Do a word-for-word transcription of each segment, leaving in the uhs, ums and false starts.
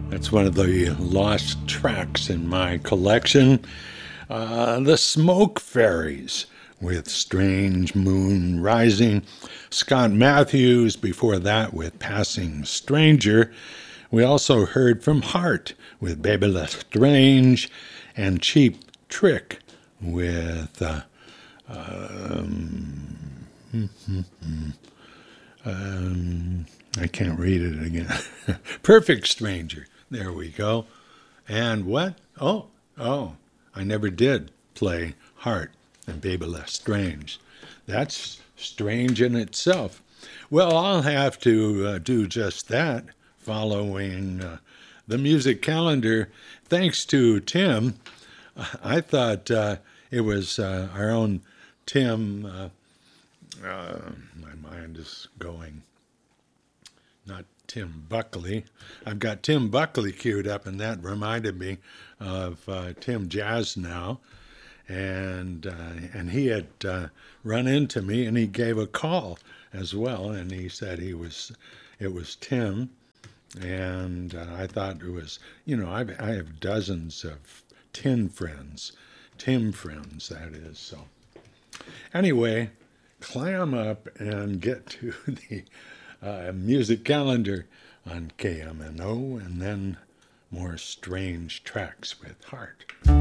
That's one of the lost tracks in my collection. Uh, the Smoke Fairies with Strange Moon Rising. Scott Matthews before that with Passing Stranger. We also heard from Heart with Baby Lestrange and Cheap Trick with uh, um, um, I can't read it again. Perfect Stranger. There we go. And what? Oh, oh, I never did play Heart and Baby Lestrange. That's strange in itself. Well, I'll have to uh, do just that following uh, the music calendar. Thanks to Tim. I thought uh, it was uh, our own Tim. Uh, uh, my mind is going. Not Tim Buckley. I've got Tim Buckley queued up, and that reminded me of uh, Tim Jazz now. And uh, and he had uh, run into me, and he gave a call as well, and he said he was, it was Tim, and uh, I thought it was, you know, I've, I have dozens of Tim friends, Tim friends, that is. So anyway, clam up and get to the uh, music calendar on K M N O, and then more strange tracks with Heart.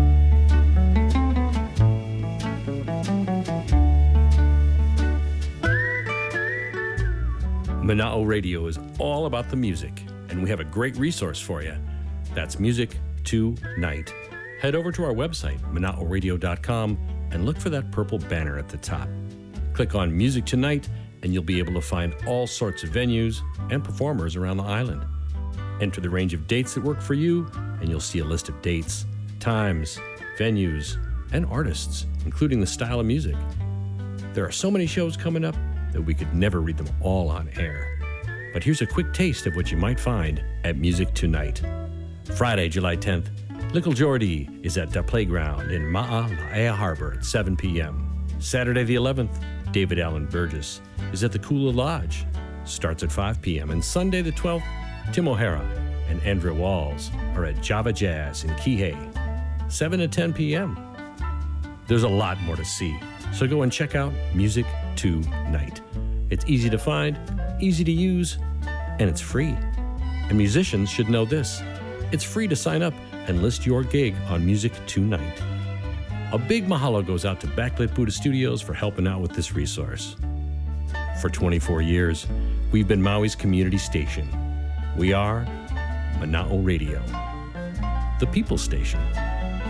Mana'o Radio is all about the music, and we have a great resource for you. That's Music Tonight. Head over to our website, mana'o radio dot com, and look for that purple banner at the top. Click on Music Tonight, and you'll be able to find all sorts of venues and performers around the island. Enter the range of dates that work for you, and you'll see a list of dates, times, venues, and artists, including the style of music. There are so many shows coming up that we could never read them all on air. But here's a quick taste of what you might find at Music Tonight. Friday, July tenth, Little Geordie is at the Playground in Ma'alaea Harbor at seven p.m. Saturday the eleventh, David Allen Burgess is at the Kula Lodge, starts at five p.m. And Sunday the twelfth, Tim O'Hara and Andrea Walls are at Java Jazz in Kihei, seven to ten p.m. There's a lot more to see, so go and check out Music Tonight. It's easy to find, easy to use, and it's free. And musicians should know this. It's free to sign up and list your gig on Music Tonight. A big mahalo goes out to Backlit Buddha Studios for helping out with this resource. For twenty-four years, we've been Maui's community station. We are Mana'o Radio, the People Station.